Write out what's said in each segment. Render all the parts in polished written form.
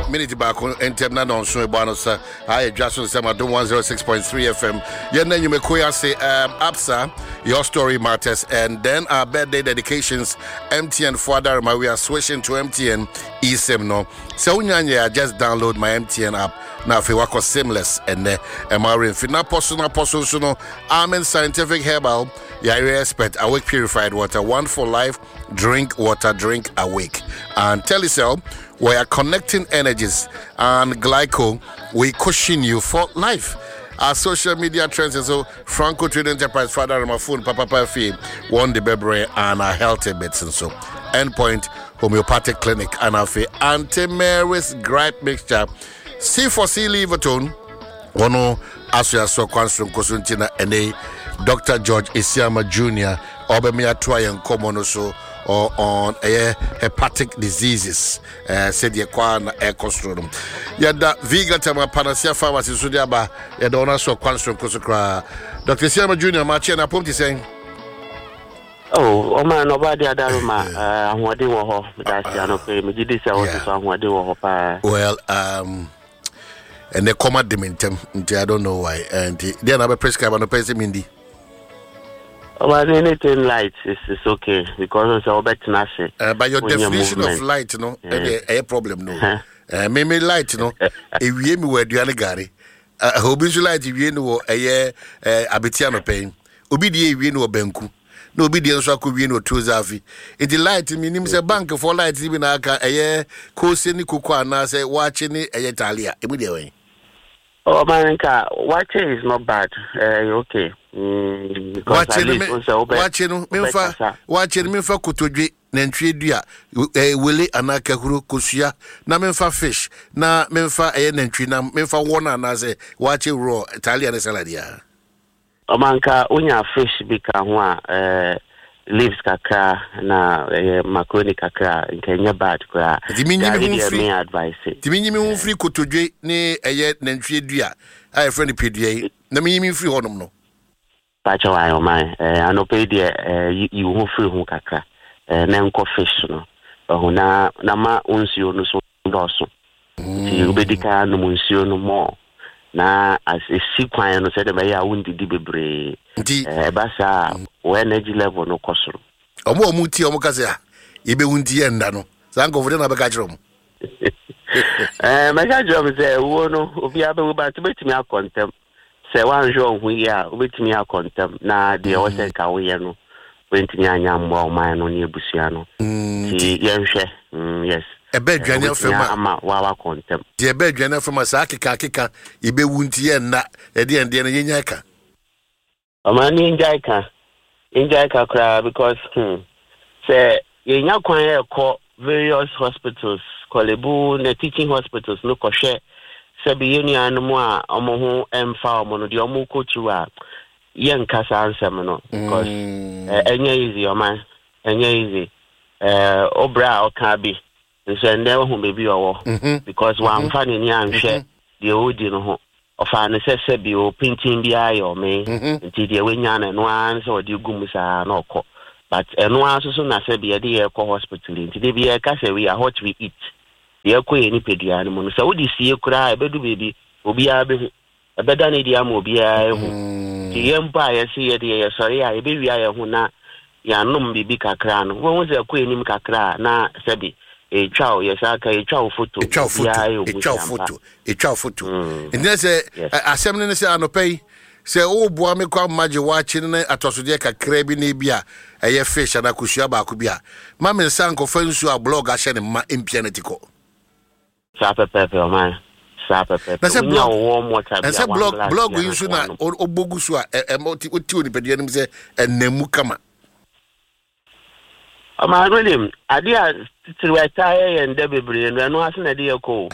minute back in term on so bonus. I just on some 106.3 FM. Yeah, then you may say APSA, your story matters, and then our birthday dedications. MTN Father, we are switching to MTN eSIM no. So I just download my MTN app. Now if you work seamless and MRN Fina Postal no Amen Scientific Herbal. Yeah, I expect awake purified water, one for life, drink water, drink awake. And Telecel, we are connecting energies and glyco, we cushion you for life. Our social media trends and so Franco Trade Enterprise, Father Ramafun, Papa Pafi, one the Bebre and a healthy bits and so. Endpoint Homeopathic Clinic and a Anti-Mary's Gripe Mixture. C4C Leverton, one as you saw Constant Kosuntina and Dr. George Isiama Jr. Obemia Twayan Komonoso or on hepatic diseases, said Yakwan Ecostrodum. Yada Vigatama Panacea Pharmacy Sudiaba, Yadona so Constant Kosukra. Dr. Isiama Jr. Machina Punti saying, oh, man, nobody had a what they were, that's Yanope, Medis, what they were. Well, and they come at them in term, I don't know why. And they are not prescribed and person Mindy. Well, anything light is okay because it's all better nasi. By your definition of light, you know, a problem, no. Maybe light, you know, if we were Dianagari, Hobisu light, if you know, Abitiano pain, Obidi, we know Benku. No obedience could be no Tuzafi. It light means a bank for light, even a year, Cosini Kukwana say, watching it a Italia, immediately. Oh, Manka, watching is not bad. Okay. Watching me for Kutuji, Nentria, Willie Anaka Kusia, na Memfa fish, na Memfa a Nentrina, Memfa one as a watching raw Italian saladia. Oh, Manka, unya fish bika leaves kakra na macaroni kakra in Kenya bad kwa. The advice. The minimum free Kutuji, ne a yet Nentria. I have friendly PDA, the minimum free honum no. Pacha wa my I no pay there you who free who kakra nenko fish no na ma unsio no so doso ti ubedika no unsio no more na as a sequence no said be ya wundi di bebre basa energy level no kosoro omo muti omo kase a ibe wundi enda no sanko fode na be ka kiro me ka job say wo no obi abe wo ba tibetimi akontem say one job we ya obetimi akontem na de o say ka wo ye no wentimi anya mbo o man no ne ebusua no ti yenhwe yes a bed journey from wa contem the bed journey from akeka ibe wunti ye na e de ende na yenya ka amani injaika kra because say yenya kwan e ko various hospitals kolebu na teaching hospitals no ko hwe se be union no a omo ho emfa omo no de omo ko tu a yen kasa ansem no because enye easy o man enye easy obra o ka bi so ndewo hu bebi owo because one fan ni anhwe de odi no ho ofa ne sese bi o painting bi ayo me nti de wenya na no an so de gum sa na okọ but eno aso so na se bi de ye ko hospital nti de bi ye ka se we are what we eat de ko ye ni pedua no mo so odi sie kura ebedu bebi obi a be ebeda ne dia ma obi a ehu ti ye mpa ye se ye de ye sori a ebe wi aye hu na ya nom bibi kakra no wo ze ko enim kakra na se bi a chow, yes, I can chow photo. A chow photo. And there's a seminar say, I no pay. Say, oh, boy, me come magic watching at Osudeka Krabi Nibia, a fish and a Kushiaba Kubia. Mamma Sanko friends you a blog, I send him my impianitico. Sapper pepper, man. Sapper pepper. That's a blog, warm water. That's a blog, you should not, or Bogusua, a multi with two, but the enemy say, and Nemukama. I'm William. Idea to retire and Debbie Brain. I know an idea call.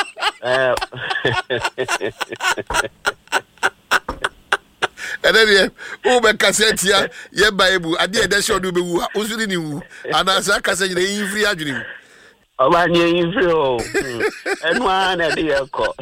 And then, over Cassetia, ye Bible, I did that show to be who's in you. And as I can say, the free adjuring. Oh, my name is and one idea call.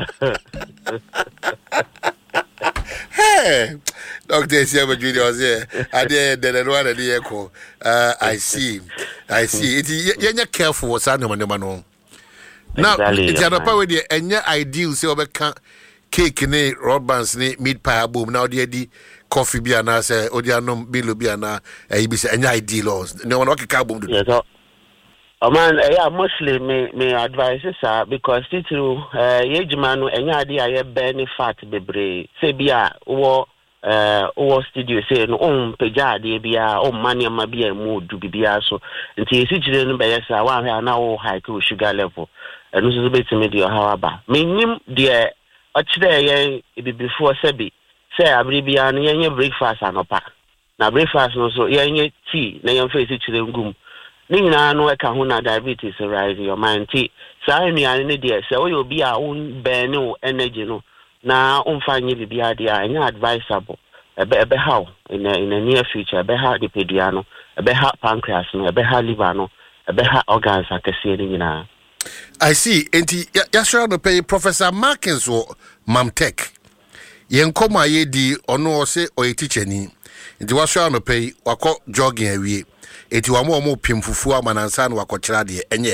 Hey, Dr. Isiama Jr. was here. I did that one at the echo. I see. You're careful, son. Now, it's an upper with the and ideal say over cake ne rod bands ne meat pie boom. Now the coffee biana say odianum bilu biana ibis and ideal no one okay car boom. Yes, man, mostly me advice because through man any idea I burn fat bebre say bia or studio say no peja de bia money ma bia mu do bia so nti esi chire no be yes one now high sugar level and no so betimi de however menim de ochire ye before say abri bia no ye breakfast anopa na breakfast no so ye tea na ye face chire ngum ni nyina no eka ho na diabetes rise your mind tea sa nnuane ne de say we obi a un burn no energy no na umfanye bibia dia anya advisable ebe how in the near future ebe how the pediano ebe how pancreas no ebe how liver no ebe how organs akese ni nyina. I see. Enti yasra no pay Professor Markins or Mamtech yenkoma ye di ono ose o teacher ni nti wasra no pay wako jogging awie enti wa mo pimfufu amanansa no wako kira de enye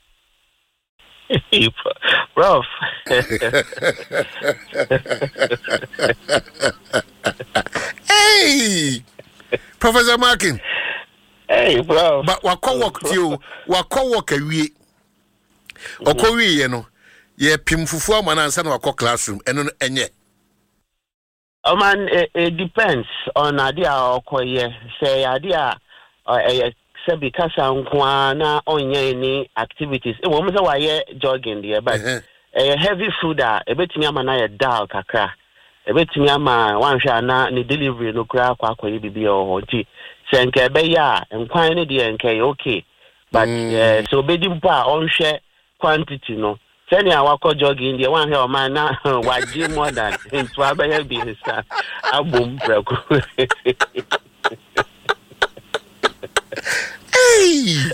Prof. Hey, Professor Markin. Hey, bro. But wako work awie. Okowie ye no. Ye pimfufu amanansa no wako classroom eno enye. Oh man, it depends on idea okoye. Say idea say because na onye any activities e wo mo say why jogging there but heavy food e betimi ama na ye dal kakra e betimi ama wan hwa na ne delivery no kra kwa akoye bibi o nti se nke be ya nkwan ne de nke okay but so be dim pa on hwe quantity no send ya wako jogging there wan hwa man na waji more than into abaya bi nsa abom brako. Hey,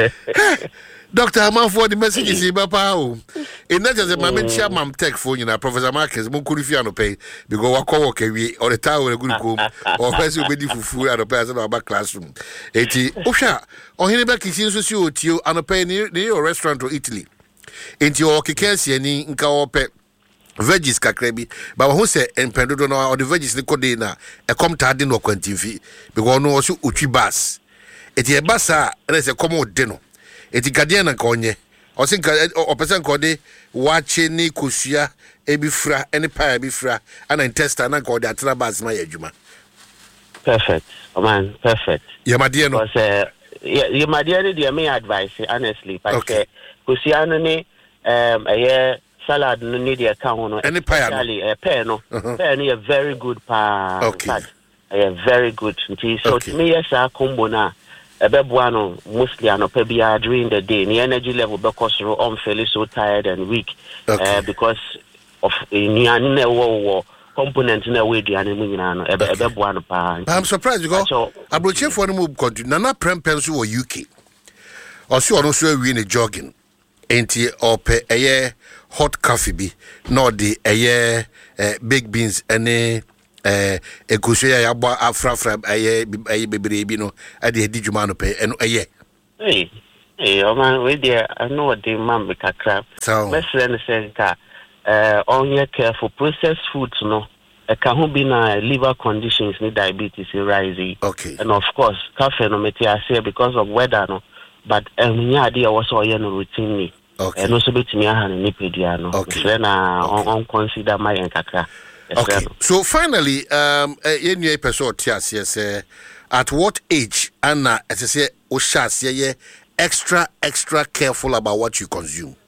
Dr. Aman for the messages in Bapao. In that as a moment, Mam tech phone, you know, Professor Marcus, Munkurifiano pay, because walk away or the tower a good home, or person will be for food at a person about classroom. 80 Osha, or Hinneback is in to you and a pay near your restaurant to Italy. Into your Kikasi and in Kaope. Veggies kakrebi but who say en pendodo no or the veggies ne kode na e kom tade no kwantimfi because no so utwi bas eti e basa na se kom ode no eti gadien na ka onye o sin ka o person kode wache ni kosua e bi fra ene pa bi fra ana intestine na ka ode atena bas ma yadwuma. Perfect. Oh man, perfect. Yamadie no because yamadie dey me advice honestly but kosua no ne salad no need the account no any pie no pie no a very good pa okay very good so to me yes a combo na ebeboa no mostly anopa bia during the day the energy level because I'm feeling so tired and weak because of nnuane na wo component na we duane mu nyina no ebeboa no pa. I'm surprised because abroche for no move continue na prempen so UK also ono so awie ne jogging enti ope eye hot coffee bi no the eye big beans ene ekusuya ya bo afrafra eye bebre bi no ade edi djuma no pe eno eye oh man we there I know what the man be kakra so let's say ka on your careful processed foods no e ka ho bi na liver conditions ni diabetes rising okay and of course caffeine no meti ase because of weather no but nya ade was all your routine ni okay and also betimi aha ni pedia no so na on consider my kakra. Okay so finally you new episode yes at what age Anna as I say o share extra careful about what you consume.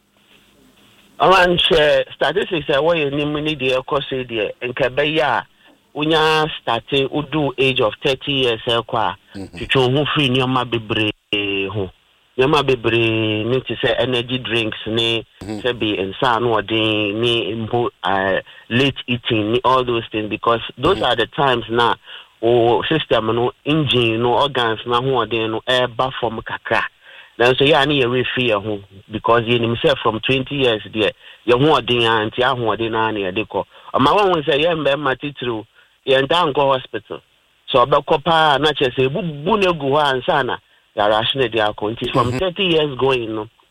Around statistics what you need the course there nka be ya unya starting udu age of 30 years kwa twetwe ho free nyama bebre ho nyama bebre need to say energy drinks ni say be insa no odin ni late eating all those things because those are the times now system no engine no organs na ho odin no eba from kakra then so ya ni you fear ho because you himself from 20 years there you ho odin anti ho odin na na de ko ama won say you mbe matitru you enter go hospital so obekopa na che say bubu na gu ho ansa na ya rationally they are continuing from 30 years going no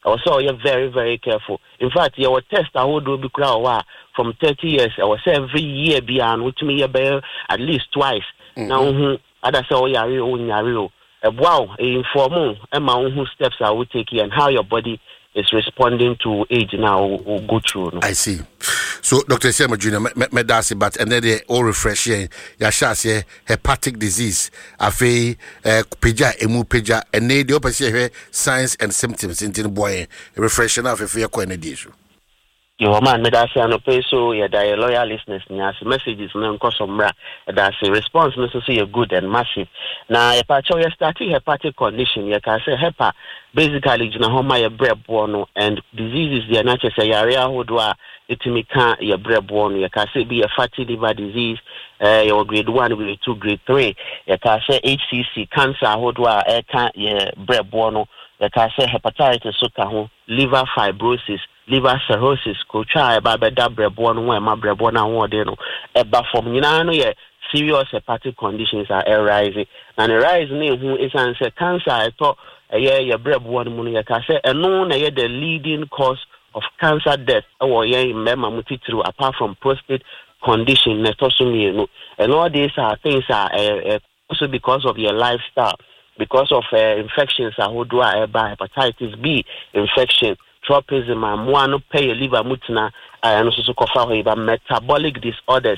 Also, you're very, very careful. In fact, your test I would do from 30 years. I was every year beyond, which me at least twice. Now, other say, oh, yeah, wow, informal amount who steps I will take and how your body is responding to age now will go through. No? I see. So, Dr. Sema Jr., medasi, but and then they all refreshing. Yashas, hepatic disease, afe, peja, emu peja, and they the opposite signs and symptoms in the boy, refreshing of if you're going to issue. Your man, medasi, and pay so your loyal listeners, as messages, no cosomra, that's a response necessarily good and massive. Now, if I show you starting hepatic condition, you can say hepa, basically, you know, how my bread born and diseases, the natural say area who do it me can't your bread born, you can say be a fatty liver disease, your grade 1, grade 2, grade 3, you can say HCC, cancer, who do can't your bread born, you can say hepatitis, so liver fibrosis. Liver cirrhosis, could try about the breadborn when my breadborn and what they know. But from serious hepatic conditions are arising. And the rising who is answer cancer, I thought your breadborn money, I say, and known the leading cause of cancer death, or through apart from prostate condition, and all these are things are also because of your lifestyle, because of infections, who do hepatitis B infection. Tropism and one pay liver mutina and also cover metabolic disorders.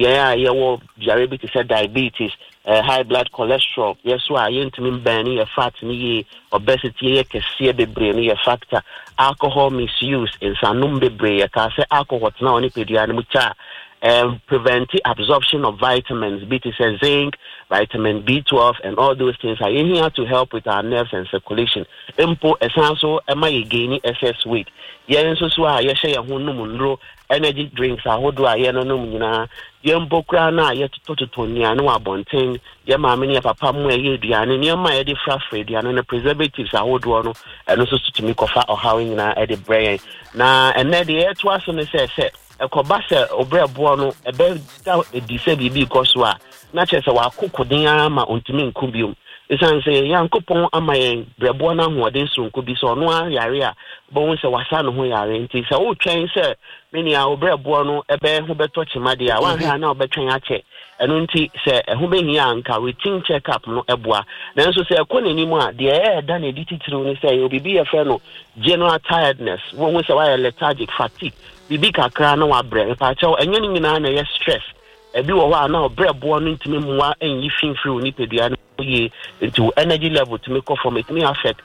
Diabetes, diabetes, high blood cholesterol. Yes, why intimate burning a fat ni obesity, brain factor, alcohol misuse in Sanumbe Bray, alcohol now only pediatric. Prevent absorption of vitamins, BT zinc, vitamin B12, and all those things are in here to help with our nerves and circulation. Impo essential, am I gaining excess weight? Yen so I share a hunumundro, energy drinks, I hold I yenonumina, Yembo crana, yet to Tonya, no abontain, Yama many of papa mwe dian, and Yama eddy frafred, and the preservatives I hold one, and also to make of or how in the brain. Now, and then the air twice on the set. A cobassa or bread buono, a bed disabled because wa, not as our cocodina, untimin cubium. It's answer young coupon am my brebuana who are this soon could be so no area, bones a wasan who are in tis. Oh, train, sir, many our bread buono, a bear who bet touch my dear, one here now between a check. And unti say a human yanka routine check up no eboa. Then so say a queen anymore, the air done a ditty through say you'll be a fellow general tiredness, one was a while lethargic fatigue. Bibi kakra na wa bre pa chaw enye ni na na ye stress e bi wo wa na bre bo no ntimi mwa enyi finfiri ni pedua no ye into energy level to make from it may affect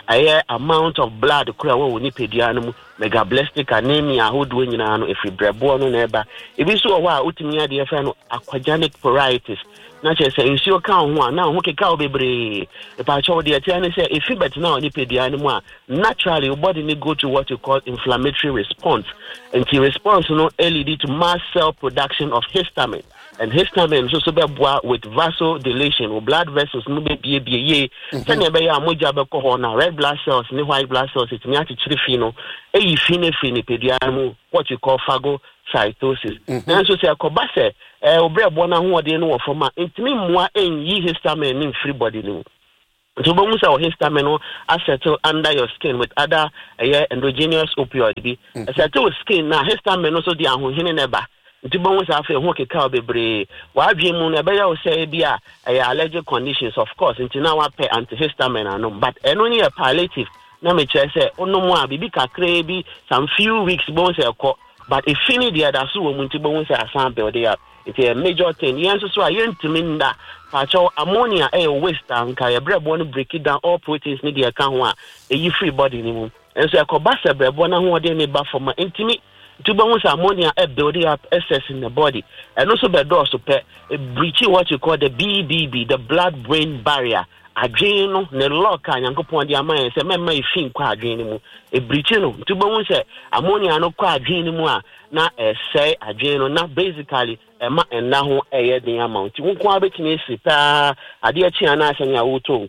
a amount of blood kura wo ni pedua no megablastic anemia ho do nyina no efi bre bo no na eba e bi so wa utimi ade efa no aquagenic pruritus na che say nsuo ka ho na ho keka obebre e pa chaw de ati say if bet na ni pedua no mu a naturally your body may go to what you call inflammatory response and the response no lead to mass cell production of histamine and histamine so be with vasodilation or blood vessels no be ye say be ya moja be ko na red blood cells ni white blood cells it me ati chiri no e fini pedua mu what you call phagocytosis and so say akobase obrebo na ho de no wo forma intimi moa enyi histamine in free body no. So, bonus or histamine settle under your skin with other endogenous opioid. Settle skin now, histamine also the Anhuhin neba. To bonus after a hockey cow be while Jim say be allergic conditions, of course, until now I pay antihistamine, but only a palliative. No, me say, oh no more, be crazy, some few weeks bones but if any the other so when to bones are sample they are. It's a major thing. Yes, so I ain't to mean that ammonia waste and kaya bread one break it down all proteins need the account a free body anymore. And so I call bassa bread one who are then about for my intimate to bones ammonia building up excess in the body. And also the doors to pay breaching what you call the BBB, the blood brain barrier. Adrenal, ne lock and yanko point the mind say, member if think qua adrenal, a breaching to bones ammonia no qua adrenal, na say adrenal, not basically. And now a year the amount. You won't quite be pa a dear chiana and ya wuto nkono.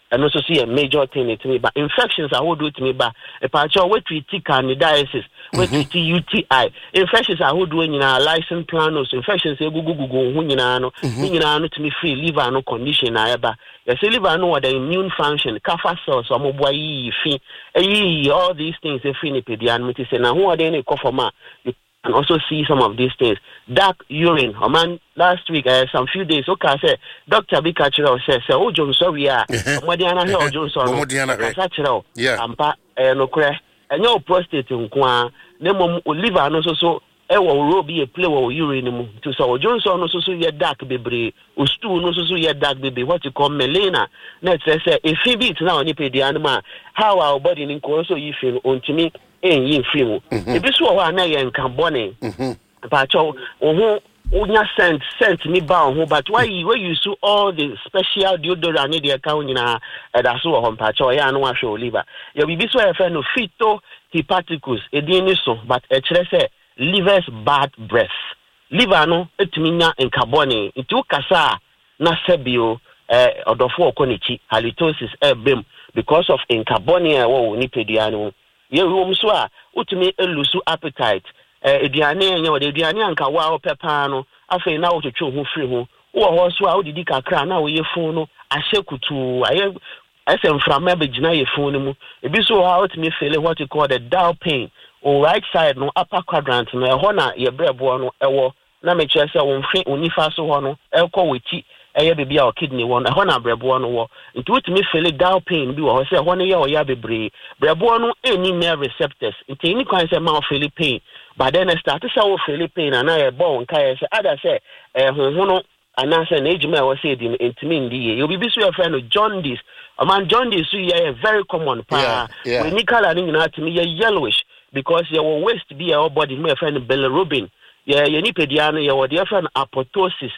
and also see a major thing to me. But infections I would do to me. But a patch of what we take candidiasis, what we UTI. Infections I would do in our license planos. Infections they go when you know to me free liver no condition. I ever yes liver no the immune function, kappa cells, or mobile fee, all these things they free pediatric. Say now who are they in a coffee? And also see some of these things. Dark urine. Man, last week, some few days, okay, I said, Dr. Bikachiro says, oh, John, sorry, Modiana Hill Johnson, yeah, no crack, and your prostate in Kwa, Nemo liver, no so. Will be a play or urine to so Johnson, no so your dark baby, Ustu, no so your dark baby, what you call Melena. Let's say, if he beats now, you pay the animal, how our body in Corso you feel on to me. In film, if this were one and Cambone, but unya sent me bound, but why you sue all the special deodorant in the account in a dasso on Pachoya and wash your liver. You will be so a friend of fito hepaticus, a diniso, but a trese liver's bad breath. Liver no, etmina and carbone, into Casa, Nasebio, or the four conichi, halitosis, bim, because of in carbonia or nipediano. Ye room swa utumi elusu appetite eduane enye de eduane anka wa opepano afi na otwetwe ho firi ho wo ho so a odidi kakra na wo ye fun no ahekutu aye asem from abegina ye fun no mu ebi so ha utumi feel what you call the dull pain on right side no upper quadrant no e ho na ye brebo no ewo na me kire se wo mfe onifa so ho no ekọ wechi eye bebia o kidney one ho na brebo no wo nti wotumi feel dull pain bi wo ho se ho ne ye o ya bebre brebo no any nerve receptors nti ni kwan se ma o feel pain but then start to say o feel pain and na e bon kai se ada se ho no anase na ejuma wo se di ntimi ndi ye you be so your friend jaundice man jaundice so ye very common pa when ni color ni na timi ye yellowish because your waist be your body my friend bilirubin. Yeah, you need pediano, your different apoptosis.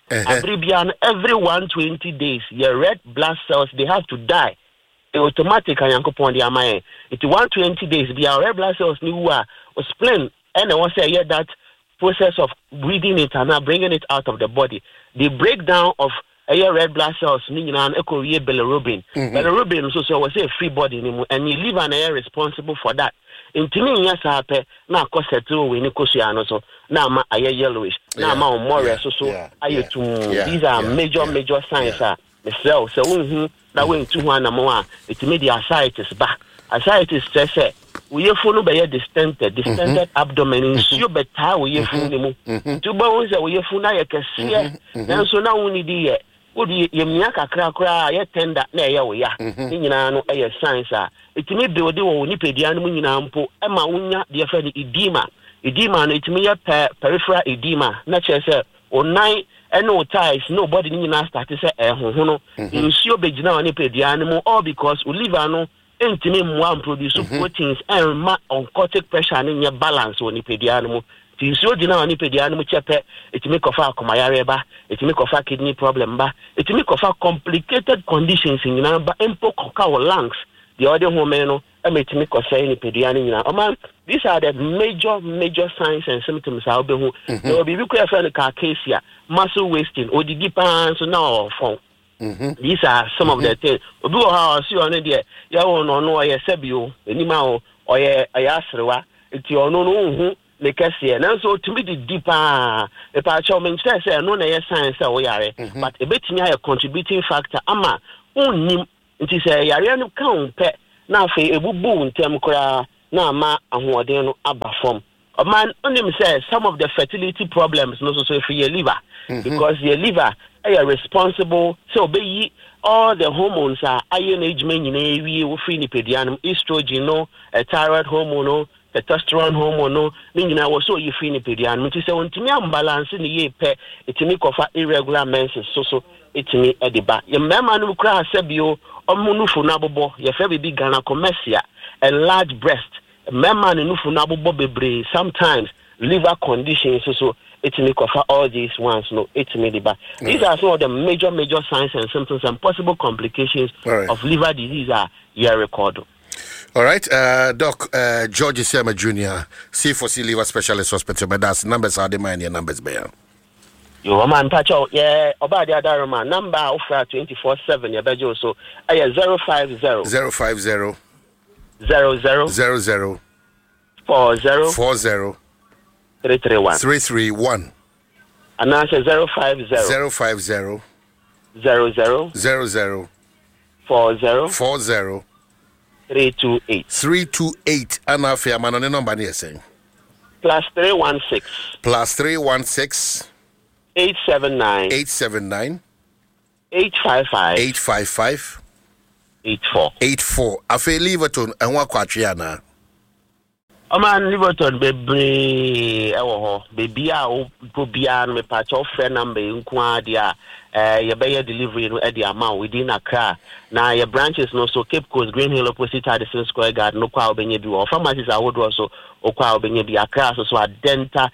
Every 120 days, your red blood cells they have to die. They automatically upon the amay. It's 120 days, be our red blood cells new or spleen, and I want to say that process of breathing it and now bringing it out of the body. The breakdown of red blood cells meaning an echo bilirubin. Bilirubin so was a free body and you live an air responsible for that. Intimi yes hape na kosetu we ni kosiano so na ma aye yellowish na ma more so ayetu these are major signs the cell so unhu na we ntu ho na mo a itimi the ascites ba ascites say we yefunu be distended abdomen nsuo beta we yefunu mu to ba won say we yefunu ya kese na so na woni di ye odi yemia kakra kra ye tender na ye wo ya ni nyina no ye signs itimi build wo nipedia no nyina mpo e ma wonya de fa ni edema no itimi ye peripheral edema na che se onan ene o ties nobody nyina start say hoho no nsuo begina wo nipedia no mu all because o liver no entimi mo produce proteins and ma oncotic pressure ni nye balance wo nipedia no mu so dina wani pedia no chepe itimi kofa akomayare ba itimi kofa kidney problem ba itimi kofa complicated conditions in na ba empo koka wo lungs the other woman no itimi kofa ni pedia no nyina man these are the major signs and symptoms how be hu no be ko efa ni cachexia muscle wasting odidi pan so na ofon these are some of the things obi o ha see on there ya wo no ye sebio enima o ye ayasrewa iti ono no hu lekese na so to me the deeper if I show me say no na yes science we yare but e betimi a contributing factor ama unnim nti say yare no kan pe na afi ebubu ntem kora na ama ahoden no aba form man unnim say some of the fertility problems no so if your liver because your liver are responsible so be all the hormones are iron age men in we free ni pedianum estrogen no thyroid hormone no testosterone hormone no nyina wo so yi free ni pedian mti se wontimi ambalance ni ye pe etimi kofa irregular menses so etimi ediba ye mema no kra asebio omunufu na bobo ye fe bi Ghana commercial enlarged breast mema no nufu na bobo bebre sometimes liver conditions so etimi kofa all these ones no etimi ediba these are some of the major signs and symptoms and possible complications of liver disease are here recorded. All right, Doc, George Isiama Jr., C4C Liver Specialist Hospital, Medas, numbers are the mine, your numbers bear. Yo, man, Pacho, yeah, about the other man, number offer 24/7, your bedroom, so I 050 050 00 00 40 40 331. And now say 050 050 00 00 40 40 328. 328. And now for man on the number near saying Plus 316 879 855 84. I feel Liverton and one quatriana. Man, Liverton, baby, baby, me patch off friend number in Quadia. Your bay delivery at the amount within Accra. Now your branches no so Cape Coast, Green Hill opposite Addison Square Garden, no qual benye or pharmacies I would also or qual benye be Accra, so Denta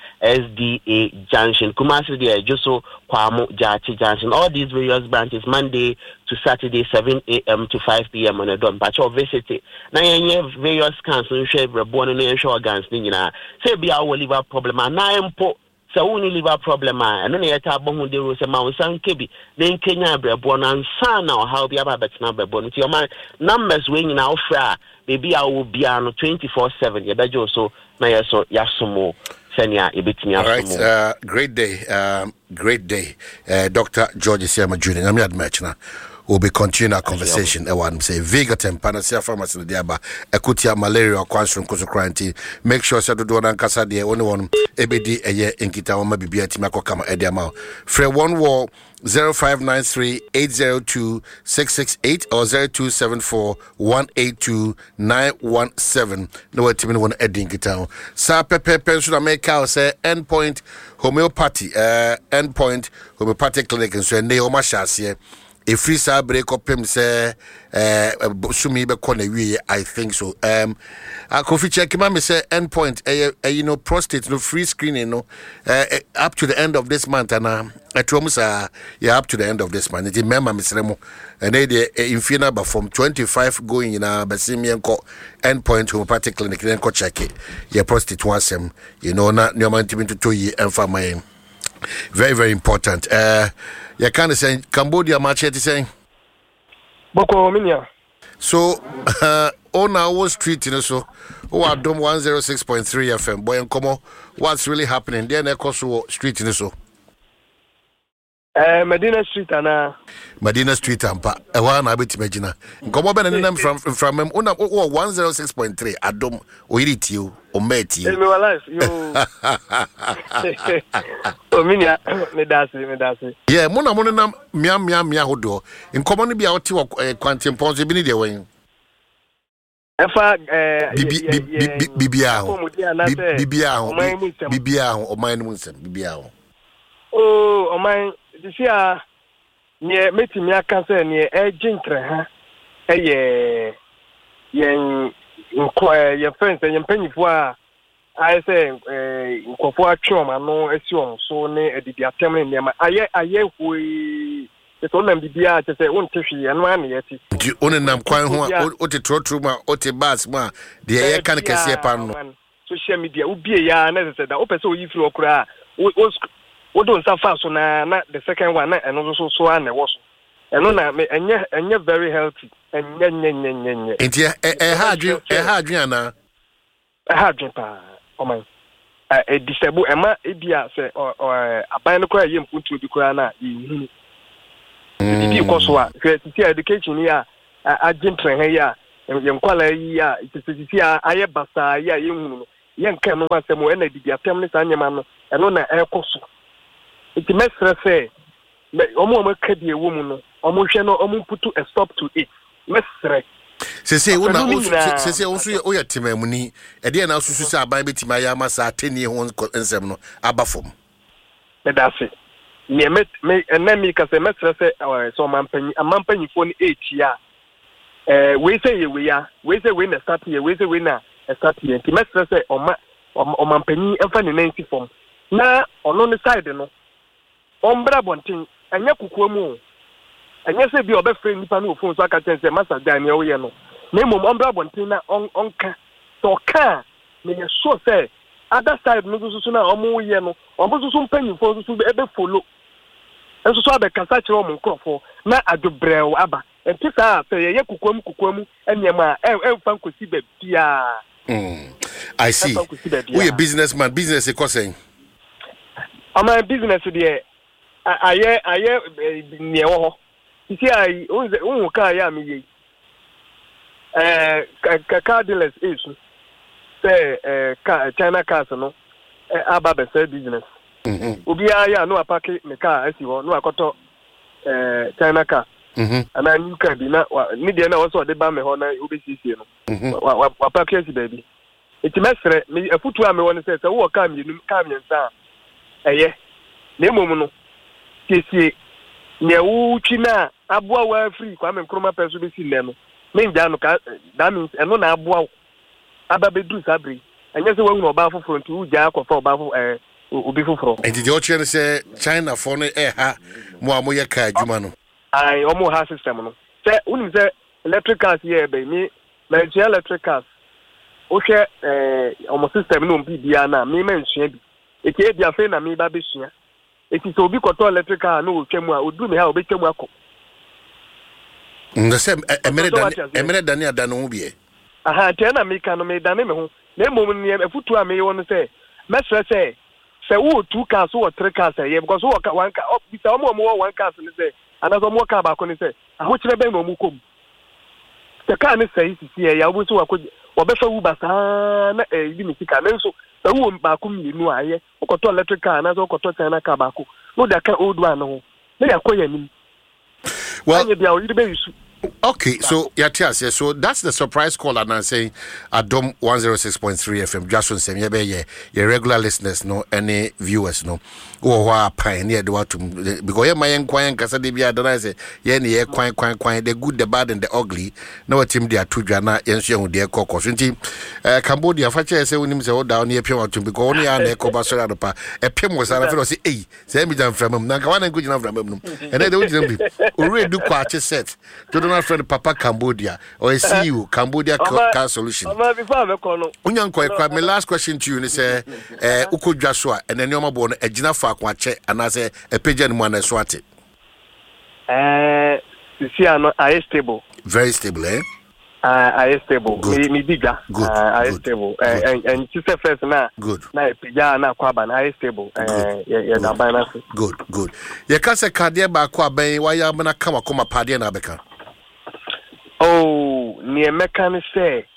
SDA Junction, Kumasi de Juso, Kwamo Jachi Junction. All these various branches Monday to Saturday 7 a.m. to 5 p.m. on a done patch of visit. Now you have various council shape born and show against Nina. Say be our liver problem and I so we liver problem and then yet abon de rose ma san kebi then Kenya brebo na san na how be aba bet na brebo nti your man numbers we nyina ofra baby I will be an 24/7 ye bejo so na yeso yasomo senia ebetimi asomo. All right, great day Dr. George Siama Jr. I'm admit na we'll be continuing our conversation. I want to say Vigatem, Panacea Pharmacy, the Diaba, Akutia, malaria, or Quantum Quarantine. Make sure that the one and Casa, the only one, ABD, a year in Kita, maybe be a Timako Kama Ediamau. Free one wall 0593 802 668 or 0274 182 917. No, it's even one Edding Kita. Sa Pepe Pension make out say endpoint homeopathy, endpoint homeopathic clinic, and so Neoma Shasia. If free sa break up him say sumi be corner we I think so. I could check him say endpoint you know prostate no free screening no up to the end of this month and at almost yeah up to the end of this month. It remember Mr. and they infina but from 25 going in Basimian endpoint homeopathic clinic then go check it. Yeah prostate once you know not no man to 2 year and for my very, very important. You can't say Cambodia match it saying Boko Minya. So on our street, you know, so I dom 106.3 FM. Boy and come on, what's really happening? Then I street, you know, so Medina Street and Medina Street and one I bet imagine. Come on, and them from him on 106.3. I don't wait you or met you. You alive, you. Oh, Minya, me dasi. Yeah, Mona mia hodo. In common be out to quantum ponds be the way. Efa Bibia or mine Munson, Bibia. Oh, o mine. This year, near meeting me, I can say near a jintre, your friends and your penny for I say, for trauma, no assume so near the attempting near my aye, we the only BBR to say, won't you and one yet. You only know quite what the trotuma or the basma, the air can see pan. Social media would be a yarn, as I said, open so if you cry. We don't suffer so now. The second one, and also so on the was, and on you're very healthy, and and yeah, a hard oh my, a disable Emma, Ibia say, or a binocular yam put to the Kurana. Because what? Education here, I didn't train here, and young quality, it is here, I have basta, young can want some when they did their families and your man, and on the air course. It makes us say, Omo can be a woman, Omo put a stop to it. Mestre. Say, also, your team, money, and then also say, by betting my Yamasa 10 year old and 7 abafum. That's it. Me and then make us a mestre say, so a man penny for 8 year. We say we are, we say win a start here, we say winner a start here. The mestre say, or man penny and funny 90 form. Now, on the side, no. Ombra bonting anya kukuamu anya se bi obefre nipa no phone so aka tense master Daniel ye no na mom ombra bonting na onka so ka me so say other side no so na omo ye no omo so mpanyimfo so ebe follow enso so abekasa kire omo nkrofo na adobrew aba ntisa say ye kukwam enyema emfa nkosi babia I see. We a businessman business e kosen ama business dey aye ne wo ho isi ai unwo ka ya mi ye car dealers issue say China cars no aba be say business obi ya no apake me car asi ho no akoto China car ana new car bi na ni de na wo so de ba me ho na obesisi no wa pake asi baby iti mesre me afutu ame woni say wo car mi nu car mi nsa eye na emom no kesi ne wo twina aboa wa free kwa me nkroma peso be si ne no menja no ka that means eno na aboa aba bedu sabri enye se wahu oba foforo nti uja akọfa oba obi foforo and the oche say China for no ha mo amoye ka adwuma no ai omo ha system no say unim say electric cars here be me Nigeria electric cars o hwe omo system no mbi bia na me mensua bi eke bia fe na me ba besua eti so obi koto electric car no otwam a odu me ha obetwam akọ the same emere dani adano ho bie aha tena me ka no me dani me ho na emom ne afutu a me won say mesre say wo 2 cars wo 3 cars here because wo ka one car bisa omo one cars ni say anazo mo ka ba ko ni say aho kire ben no mu kom te ka ni say sisi ya wo so wa ko obefa wu basa na ibi mi sika na so wo ba ko mi nu aye wo ko to electric car na so ko to China car ba ko no da ka old one no na ya ko ya ni well okay, so Yatias, so that's the surprise call and I'm saying Adom 106.3 FM just on same your regular listeners no any viewers no or pioneer the what because my enquiring kasa de bia don say ye ne ye kwan the good the bad and the ugly na what team dia tudwa na yenso hu de kokko so nti Cambodia fa che say wonim say o down here pem atum because only an e koba so adopa e pem was na fe say eh say mi jam framam na ka wan go jina framam no and then we jina bi o re du kwa che set to friend Papa Cambodia or see you Cambodia car solution. My last question to you is uko Joshua and then you're born a Gina Fakwache and I say a pigeon one as swatted. You see, I stable. Very stable, eh? I stable. Me bigger. Good. I stable. And sister first na. Good. Na pija na kwaban. I stable. Good. You can't say cardia ba kwaban. Why you na kama padia na beka? Oh, near mechanic say,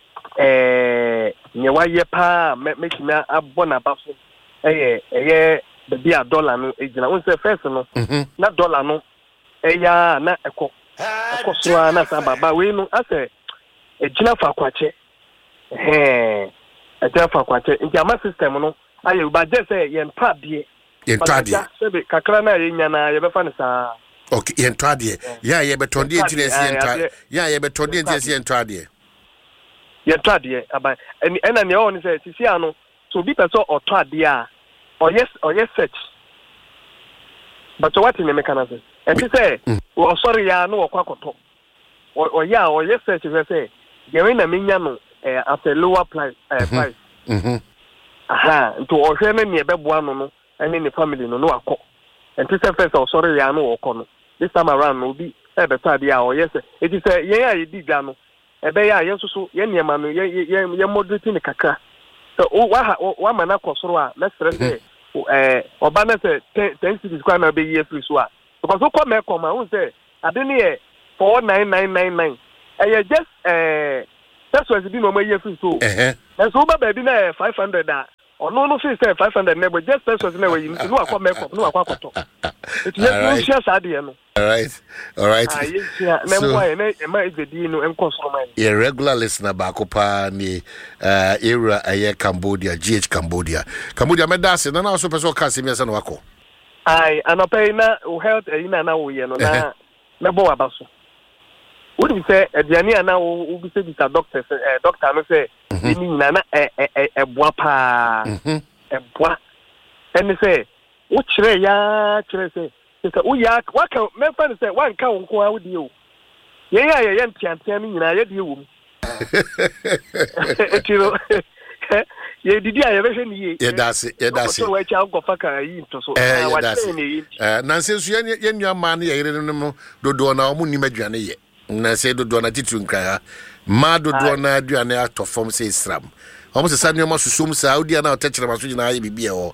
near why ye pa make me a bona baffle. The beer dollar no, I won't say first no, not dollar no, ya na a cosua na saba, we no, I say a Gina Fakwache, a Gina Fakwache, in Yama system no, I but just say yen pabie, yen tadia, Kakrana yana, you ever sa. Okay, yen twadie. Yeah, ye betondi engineers yen twadie. Yeah, ye betondi engineers yen twadie. Yen twadie aba ena ne on say sisi ano so bi person or twadie a or yes search. But what in the mechanism? And she say, "Oh sorry ya no kwakoto." Or yes search say, "Ye na minya no at a lower price price." Aha, to o hwe na ne beboa no and in the family no akọ. And she say first or sorry ya no okọ. This time around no be better dia or yes it is ye di gba no ebe ya ye so ye niema no ye moderating kakra so wa mana kosoro a na stress oba na say 10 cities kwa na be ye free so a because so come ma won say ade ne ye 49999 ye just that's what be no ma ye free so and so ba baby na 500 a no fee say 500 never just pesos na we no akwa make up no akwa koto it just no share sadie no all right a regular listener back up ni era aye Cambodia Cambodia me dase na so person ka se mi ase no wako ai anope na health ina na wo ye no na me bo abaso what you say aduane ana wo bi se bisa doctor no say ni na na eboa pa eboa ene say wo kire ya kire say wo ya waka me fa say wan ka won ko awudi o ye ya ntiantian ni nyina ye de wo etiro ye didi a ye be hwe ni ye that's it so we cha go fa ka yi to so wa say ni nanse so ye nua ma na ye yere no dodo na omu ni madwane ye na say dodo na titu nkra ma dodo na aduane atofom say Islam almost send you must assume Saudi and I'll touch the message in IBB or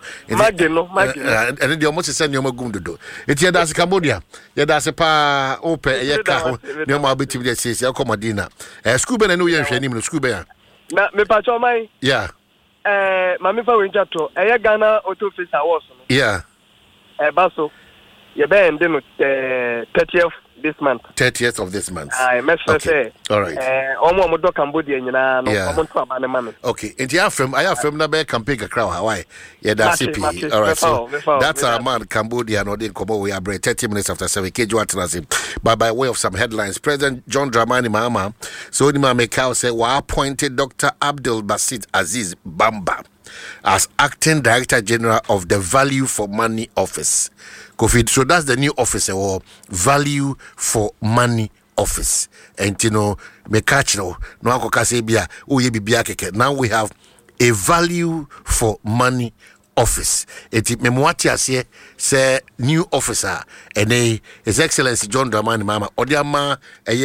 and then you almost send you a gum to do it. Here that's Cambodia. Yeah, that's a pa open a car. No more bit of says Comadina. Scuba and New Year, Scuba. Me patch my yeah. Mammy for winter to a Ghana auto face was. Yeah. Basso. You been 30th this month. 30th of this month. I must say. All right. Omo Cambodia, you know, okay. And I have from the campaign a crowd Hawaii. Yeah, that's it. All right. So that's our man, Cambodia, and Odin Kobo. We are 30 minutes after 7. But by way of some headlines, President John Dramani Mahama, so Nima Mekau said, "We appointed Dr. Abdul Basit Aziz Bamba as acting Director General of the Value for Money Office." COVID. So that's the new office or Value for Money Office. And you know, me catch no akokasebia o ye bibia keke. Now we have a Value for Money Office. Eti memwati ase say new officer and His Excellency John Dramani Mahama Odiama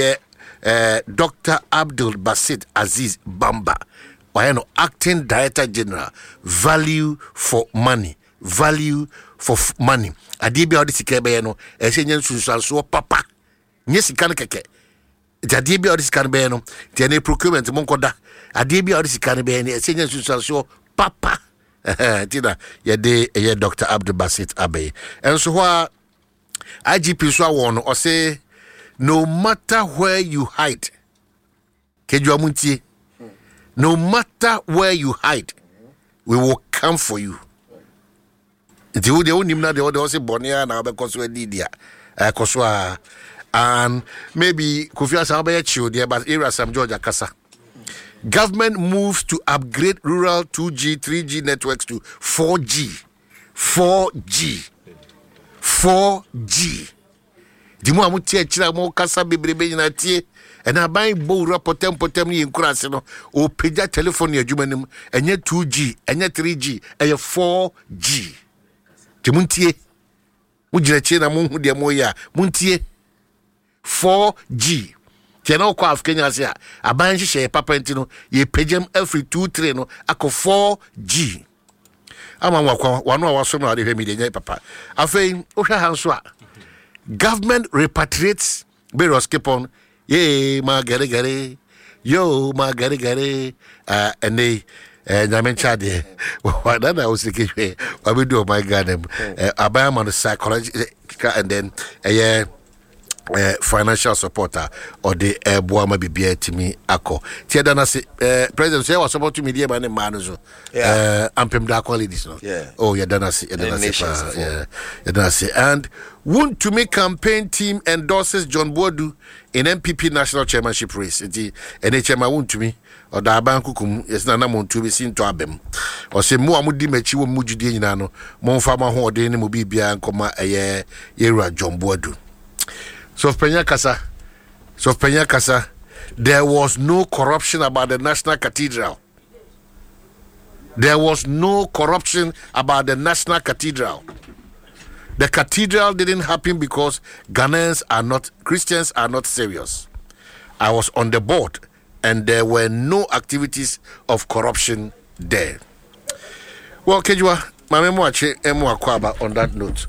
Dr. Abdul Basit Aziz Bamba. Wayano acting Director General Value for Money. Value for money. Adibia odisika be no esenye sunsanso papa. Nye sika ne keke. Adibia odisika be no tiene procurement monkoda. Adibia odisika be no esenye sunsanso papa. Tina ye Dr. Abdul Basit Abe. And so IGP so won or say no matter where you hide. Keju amuntie. No matter where you hide, we will come for you. The only na the other say Bonia na because we did ya koswa and maybe Kofi Asamba chill there but area Sam George Akasa. Government moves to upgrade rural 2G 3G networks to 4G. The mo amutie chira mo kasa bebrebe na tie and I buy bo potem ni nkurase no o peja telephone adwumanim enye 2G enye 3G enye 4G. Timuntie mujire na munhu de moya muntie 4G tena ko af Kenya se aban hye papa ntino ye pagem every 2-3 no akọ 4G ama wakwa wano awaso no ade hwemi de papa afei ohwa hanso a government repatriates Beros Kepon ye ma gare yo ma gare and they Nyamen Chade, what I was thinking, what we do, my God, I am on the psychological and then a financial supporter or the Boama Bibia to me. Ako. Tiadana say, President, say, was about to media man and Manuzo. Ampem da qualities. Yeah. Oh, Yadana say, and want to make campaign team endorses John Boadu in MPP national chairmanship race. The NHM want to me. Or da bankukum yes na mo to be seen to abem or say mo amudi machi wo mujudi nyina no mo mfa ma ho ode ne mo bibia nkoma yera John Boadu. So Penya Kasa there was no corruption about the National Cathedral. There was no corruption about the National Cathedral. The cathedral didn't happen because Christians are not serious. I was on the board and there were no activities of corruption there. Well, Kejua, Mame Mwache emu akwaba on that note.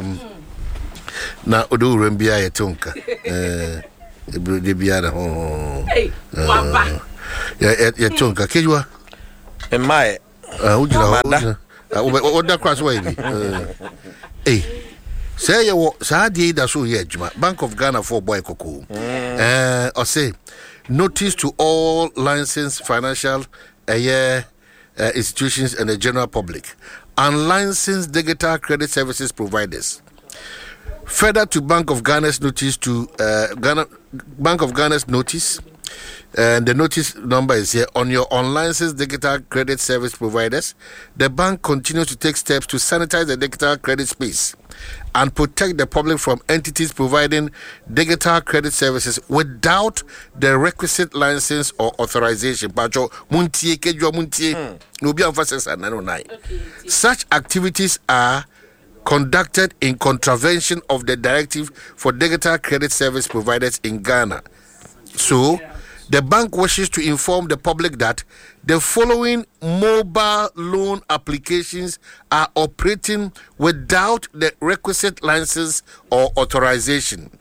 Na odo rembia yetonka. De biara ho. Hey, wapa. Yetonka Kejua. Emai. Ujira. Oda cross way bi. Hey. Say you saadi da so ye adwuma. Bank of Ghana for boy koko. Or say notice to all licensed financial institutions and the general public, unlicensed digital credit services providers. Further to Bank of Ghana's notice And the notice number is here. On your unlicensed digital credit service providers, the bank continues to take steps to sanitize the digital credit space and protect the public from entities providing digital credit services without the requisite license or authorization. Such activities are conducted in contravention of the directive for digital credit service providers in Ghana. So, the bank wishes to inform the public that the following mobile loan applications are operating without the requisite license or authorization.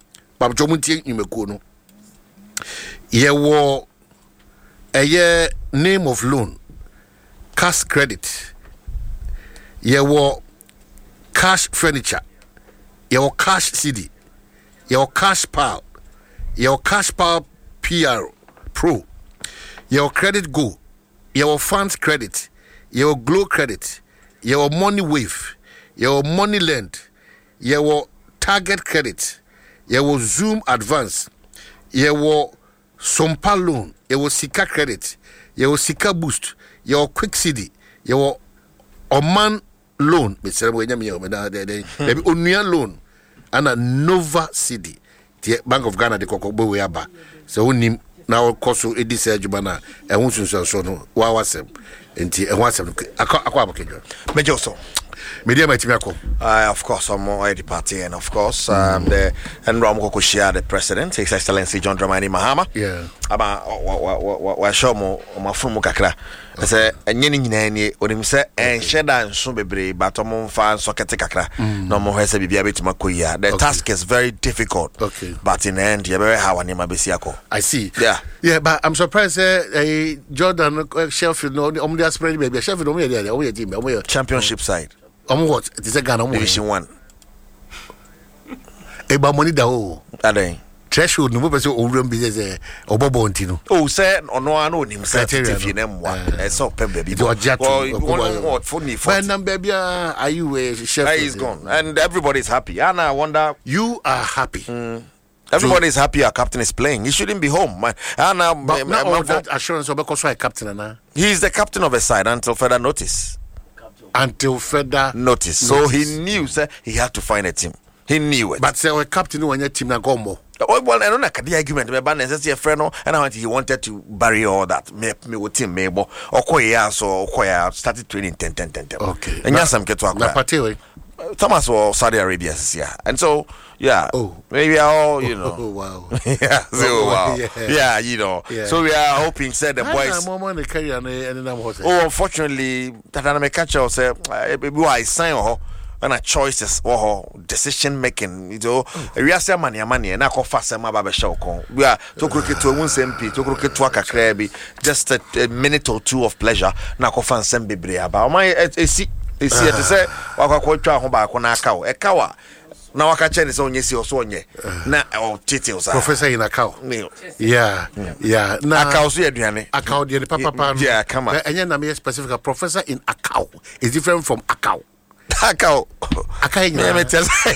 Yewo a name of loan, cash credit, yewo cash furniture, yewo cash CD, yewo cash pal, yewo cash pal PR Pro, your credit go, your funds credit, your glow credit, your money wave, your money lend, your target credit, your Zoom advance, your Sompa loan, your Sika credit, your Sika boost, your quick CD, your Oman loan, Onuya loan, and a Nova CD. The Bank of Ghana, the Kokobo Weaba. So, now koso edi se adwuma na ehun sunsun no wa wasem enti ehun asem akwa abakejo mejo so media matimi akọ of course I'm at the party and of course the Enram Koko share the president His Excellency John Dramani Mahama aba wa show mo mafumu kakra say enye ni nyina ni onim say enhyeda nso bebre batom mfa nso kete kakra no mo hwese bibia betima koyia the task is very difficult but in the end you better how anima besi akọ I see yeah but I'm surprised Jordan Sheffield no the aspirant baby Sheffield no we team championship side what it is a Ghana Division 1 eba money da o aden threshold no person owuram bi say obobo ntino say ono ano nim certificate na mwa so pem baby what funny when number bia are you a chef is gone and everybody is happy and I wonder you are happy everybody is happy our captain is playing. He shouldn't be home, man. And that assurance because why captain na he is the captain of a side until further notice. So he knew sir he had to find a team. He knew it. But say a captain when your team na go more. Well, I don't know the argument. My ban is a friend, and he wanted to bury all that. Me with team, maybe Okoya so Okoya started training 10. Okay. And yes, I'm get to Patewe. Thomas or Saudi Arabia, yeah. And so maybe all you know. Oh wow. Yeah. So wow. Yeah, you know. Yeah. So we are hoping said the boys. Unfortunately, that I catch us say I sign and a choices or decision making, you know, we are saying money and I call fast and my barber show. We are to cricket to a MP, to cricket to a crabby, just a minute or two of pleasure. Now, call fan send baby about my see to say, I call try home back on a cow, a cow. Now I can change this on yes or so, na or details. Professor in a cow. Yeah. Now, a cow, a cow, the papa. Yeah, come on. And then I'm a specific professor in a cow is different from a cow. Akao. Akai me tell